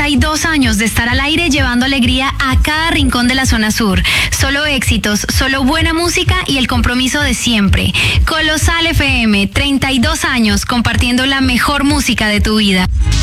32 años de estar al aire llevando alegría a cada rincón de la zona sur. Solo éxitos, solo buena música y el compromiso de siempre. Colosal FM, 32 años compartiendo la mejor música de tu vida.